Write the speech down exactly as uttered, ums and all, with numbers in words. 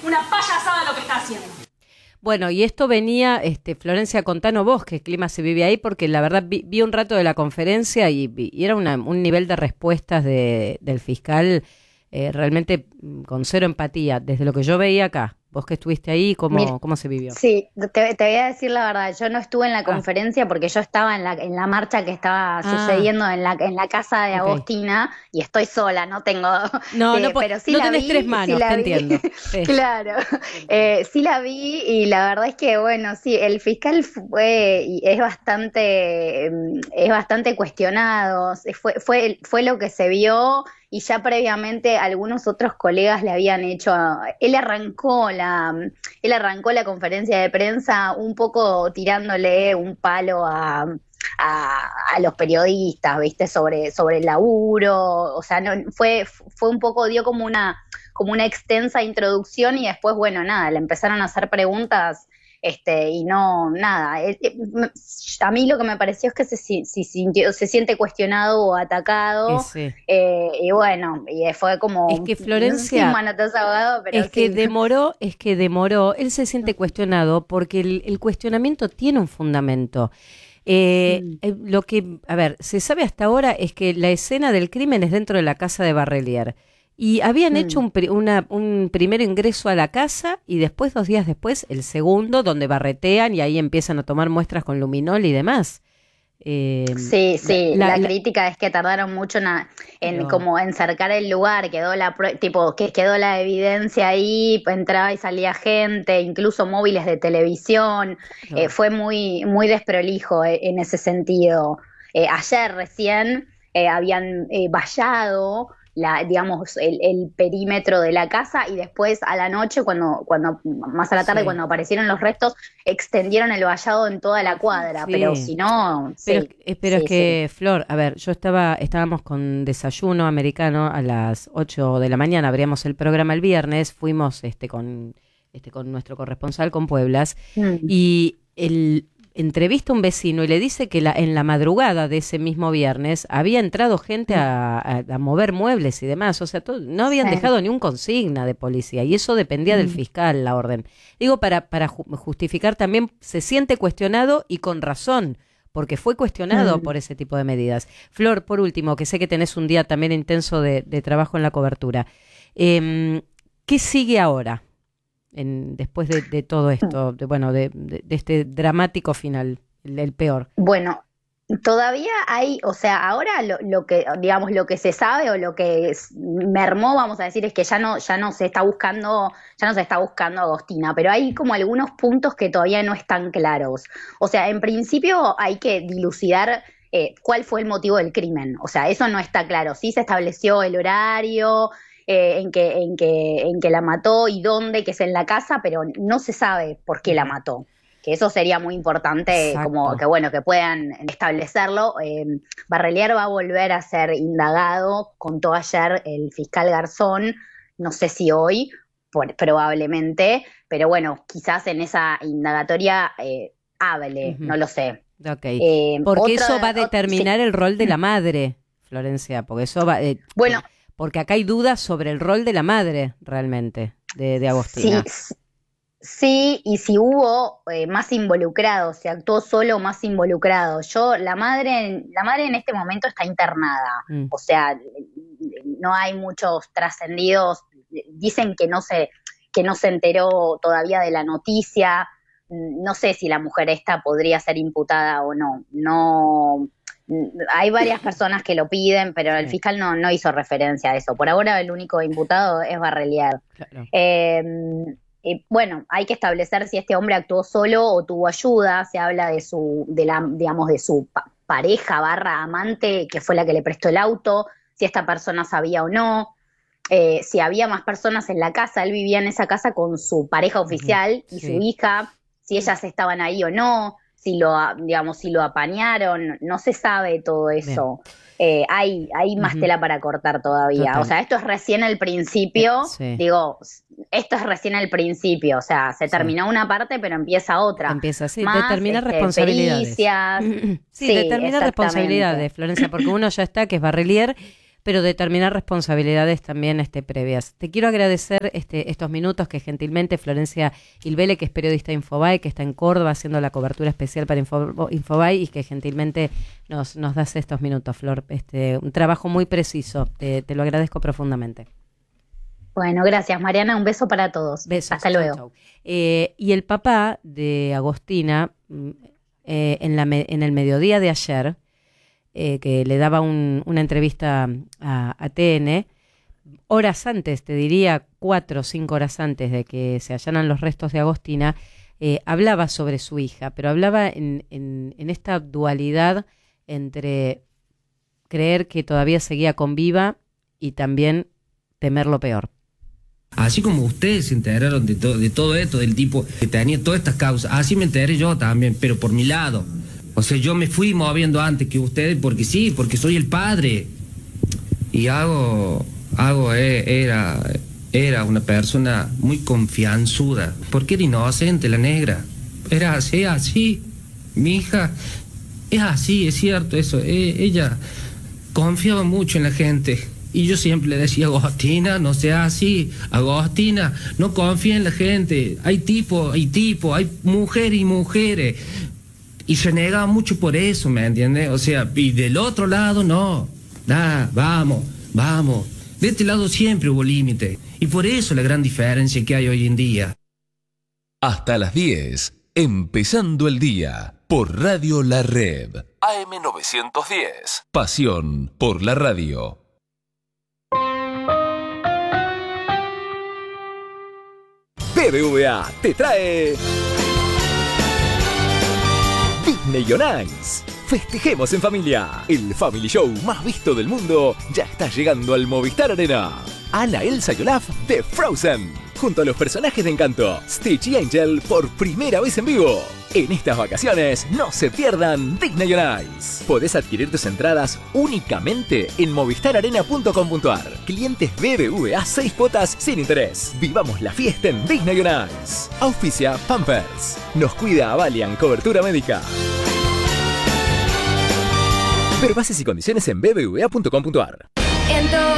una payasada lo que está haciendo. Bueno, y esto venía, este, Florencia, contanos vos qué clima se vive ahí, porque la verdad vi, vi un rato de la conferencia y, y era una, un nivel de respuestas de, del fiscal eh, realmente con cero empatía, desde lo que yo veía acá. Vos que estuviste ahí, ¿cómo, Mira, cómo se vivió? Sí, te, te voy a decir la verdad, yo no estuve en la Ah. conferencia porque yo estaba en la, en la marcha que estaba Ah. sucediendo en la, en la casa de Ok. Agostina y estoy sola, no tengo... No, eh, no, po- pero sí no la tenés vi, tres sí manos, la te vi. entiendo. Sí. Claro, eh, sí la vi y la verdad es que, bueno, sí, el fiscal fue y es bastante, mm, es bastante cuestionado, se fue, fue, fue lo que se vio y ya previamente algunos otros colegas le habían hecho, él arrancó la, él arrancó la conferencia de prensa un poco tirándole un palo a, a, a los periodistas, ¿viste? Sobre, sobre el laburo, o sea, no, fue, fue un poco, dio como una, como una extensa introducción y después, bueno, nada, le empezaron a hacer preguntas. Este, y no, nada, eh, eh, a mí lo que me pareció es que se, se, sintió, se siente cuestionado o atacado, Sí. eh, y bueno, y fue como, Es que Florencia, no sé si manotazo ahogado, pero es sí. que demoró, es que demoró, él se siente cuestionado porque el, el cuestionamiento tiene un fundamento. Eh, Mm. eh, lo que, a ver, se sabe hasta ahora es que la escena del crimen es dentro de la casa de Barrelier. Y habían Mm. hecho un, pri- una, un primer ingreso a la casa y después, dos días después, el segundo, donde barretean y ahí empiezan a tomar muestras con luminol y demás. Eh, Sí, sí, la- la, la- crítica es que tardaron mucho en, a- en Pero- como en cercar el lugar, quedó la prue- tipo que quedó la evidencia ahí, entraba y salía gente, incluso móviles de televisión, Claro. eh, fue muy muy desprolijo eh, en ese sentido. Eh, ayer recién eh, habían eh, vallado la, digamos, el, el perímetro de la casa y después a la noche, cuando, cuando más a la tarde, Sí. cuando aparecieron los restos, extendieron el vallado en toda la cuadra, Sí. pero si no, Pero, sí, eh, pero sí, es que, Flor, a ver, yo estaba, estábamos con desayuno americano a las ocho de la mañana, abríamos el programa el viernes, fuimos este con este con nuestro corresponsal con Pueblas, sí. Mm. y él entrevista a un vecino y le dice que la, en la madrugada de ese mismo viernes había entrado gente a, a, a mover muebles y demás, o sea, todo, no habían Sí. dejado ni un consigna de policía, y eso dependía del Mm. fiscal, la orden. Digo, para, para ju- justificar también, se siente cuestionado y con razón, porque fue cuestionado Mm. por ese tipo de medidas. Flor, por último, que sé que tenés un día también intenso de, de trabajo en la cobertura, eh, ¿qué sigue ahora? En, después de, de todo esto, de, bueno, de, de, de este dramático final, el, el peor. Bueno, todavía hay, o sea, ahora lo, lo que, digamos, lo que se sabe o lo que es- mermó, vamos a decir, es que ya no, ya no se está buscando, ya no se está buscando a Agostina, pero hay como algunos puntos que todavía no están claros. O sea, en principio hay que dilucidar eh, cuál fue el motivo del crimen. O sea, eso no está claro. Sí se estableció el horario, eh, en que, en que, en que la mató y dónde, que es en la casa, pero no se sabe por qué la mató. Que eso sería muy importante, Exacto. como que bueno, que puedan establecerlo. Eh, Barrelier va a volver a ser indagado, contó ayer el fiscal Garzón, no sé si hoy, por, probablemente, pero bueno, quizás en esa indagatoria eh, hable, Ujú. no lo sé. Ok, Eh, porque otra- eso va a ot- determinar sí. el rol de la madre, Florencia, porque eso va, eh, Bueno, porque acá hay dudas sobre el rol de la madre realmente, de, de Agostina. sí, sí, y si hubo eh, más involucrados, se actuó solo o más involucrado. Yo, la madre, la madre en este momento está internada, Mm. o sea, no hay muchos trascendidos, dicen que no se, que no se enteró todavía de la noticia, no sé si la mujer esta podría ser imputada o no, no, hay varias personas que lo piden, pero el Sí. fiscal no, no hizo referencia a eso. Por ahora el único imputado es Barrelier. Claro. Eh, eh, bueno, hay que establecer si este hombre actuó solo o tuvo ayuda. Se habla de su, de la, digamos, de su pa- pareja barra amante, que fue la que le prestó el auto, si esta persona sabía o no, eh, si había más personas en la casa. Él vivía en esa casa con su pareja oficial y Sí. su hija, si ellas estaban ahí o no, si lo, digamos, si lo apañaron, no se sabe todo eso. Eh, hay, hay más Ujú. tela para cortar todavía. Total. O sea, esto es recién el principio. Eh, sí. Digo, esto es recién el principio. O sea, se Sí. terminó una parte, pero empieza otra. Empieza así, Más, determinar este, responsabilidades. pericias. sí, Sí, determinar exactamente. responsabilidades, Florencia, porque uno ya está, que es Barrelier, pero determinar responsabilidades también este, previas. Te quiero agradecer este, estos minutos que gentilmente Florencia Ilvele, que es periodista de Infobae, que está en Córdoba haciendo la cobertura especial para Info, Infobae y que gentilmente nos, nos das estos minutos, Flor. Este, un trabajo muy preciso, te, te lo agradezco profundamente. Bueno, gracias Mariana, un beso para todos. Besos. Hasta luego. Chau, chau. Eh, y el papá de Agostina, eh, en, la, en el mediodía de ayer, Eh, que le daba un, una entrevista a, a T N, horas antes, te diría cuatro o cinco horas antes de que se hallaran los restos de Agostina, eh, hablaba sobre su hija, pero hablaba en, en, en esta dualidad entre creer que todavía seguía con viva y también temer lo peor. Así como ustedes se enteraron de, to- de todo esto, del tipo que tenía todas estas causas, así me enteré yo también, pero por mi lado. O sea, yo me fui moviendo antes que ustedes porque sí, porque soy el padre. Y hago, hago eh, era, era una persona muy confianzuda, porque era inocente la negra. Era así, así. Mi hija es así, es cierto eso. Eh, ella confiaba mucho en la gente. Y yo siempre le decía, Agostina, no sea así. Agostina, no confía en la gente. Hay tipos, hay tipos, hay mujeres y mujeres. Y se negaba mucho por eso, ¿me entiendes? O sea, y del otro lado, no. Da, vamos, vamos. De este lado siempre hubo límite. Y por eso la gran diferencia que hay hoy en día. Hasta las diez, empezando el día, por Radio La Red. A M novecientos diez. Pasión por la radio. B B V A te trae Disney on Ice. Festejemos en familia. El family show más visto del mundo ya está llegando al Movistar Arena. Anna, Elsa y Olaf de Frozen, junto a los personajes de Encanto, Stitch y Angel por primera vez en vivo. En estas vacaciones no se pierdan Disney on Ice. Podés adquirir tus entradas únicamente en movistar arena punto com punto a r. Clientes B B V A, seis cuotas sin interés. Vivamos la fiesta en Disney on Ice. Auspicia Pampers. Nos cuida Avalian, cobertura médica. Ver bases y condiciones en b b v a punto com punto a r. En